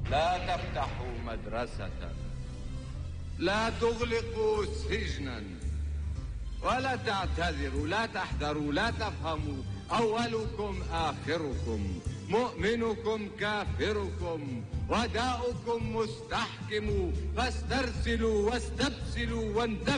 لا تفتحوا مدرسة، لا تغلقوا سجنا، ولا تعتذروا، لا تحذروا، لا تفهموا. أولكم آخركم، مؤمنكم كافركم، وداؤكم مستحكم، فاسترسلوا واستبسلوا واندفعوا.